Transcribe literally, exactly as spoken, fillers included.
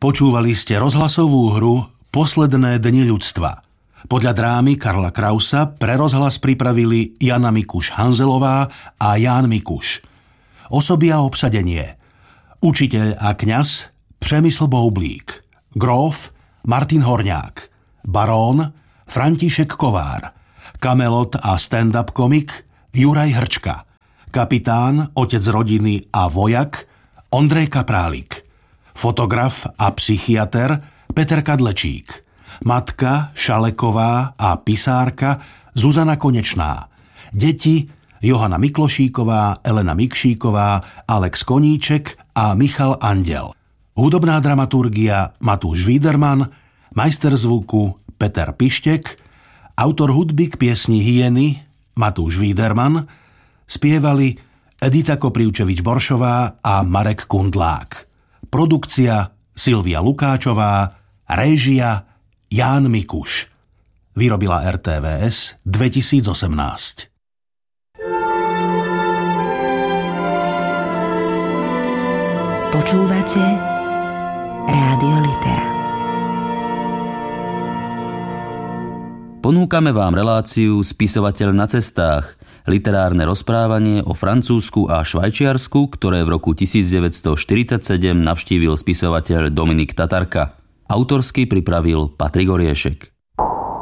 Počúvali ste rozhlasovú hru Posledné dni ľudstva. Podľa drámy Karla Krausa pre rozhlas pripravili Jana Mikuš-Hanzelová a Ján Mikuš. Osoby a obsadenie: učiteľ a kňaz Přemysl Boublík, gróf Martin Horňák, barón František Kovár, kamelot a stand-up komik Juraj Hrčka, kapitán, otec rodiny a vojak Ondrej Kaprálik, fotograf a psychiater Peter Kadlečík, matka Šaleková a pisárka Zuzana Konečná, deti Johana Miklošíková, Elena Mikšíková, Alex Koníček a Michal Andel. Hudobná dramaturgia Matúš Víderman, majster zvuku Peter Pištek, autor hudby k piesni Hyeny Matúš Víderman, spievali Edita Koprivčevič-Boršová a Marek Kundlák. Produkcia Silvia Lukáčová, réžia Ján Mikuš. Vyrobila er té vé es dvetisícosemnásť. Počúvate Rádio Litera. Ponúkame vám reláciu Spisovateľ na cestách, literárne rozprávanie o Francúzsku a Švajčiarsku, ktoré v roku devätnásťstoštyridsaťsedem navštívil spisovateľ Dominik Tatarka. Autorsky pripravil Patrik Oriešek.